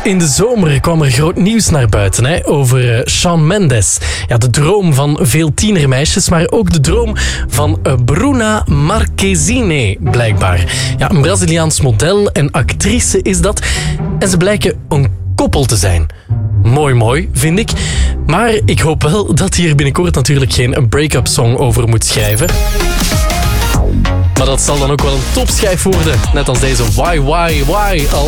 In de zomer kwam er groot nieuws naar buiten over Shawn Mendes. Ja, de droom van veel tienermeisjes, maar ook de droom van Bruna Marquezine, blijkbaar. Ja, een Braziliaans model en actrice is dat. En ze blijken een koppel te zijn. Mooi, vind ik. Maar ik hoop wel dat hier binnenkort natuurlijk geen break-up song over moet schrijven. Maar dat zal dan ook wel een topschijf worden. Net als deze Why.